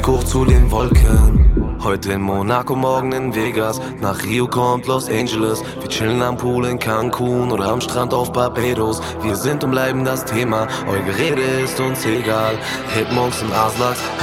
hoch zu den Wolken. Heute in Monaco, morgen in Vegas. Nach Rio kommt Los Angeles. Wir chillen am Pool in Cancun oder am Strand auf Barbados. Wir sind und bleiben das Thema, euer Gerede ist uns egal. Hipmunks und Aslaks